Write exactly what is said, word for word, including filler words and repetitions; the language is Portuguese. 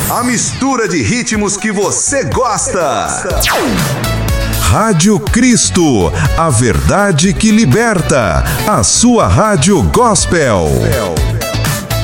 A mistura de ritmos que você gosta. Rádio Cristo, a verdade que liberta. A sua rádio gospel.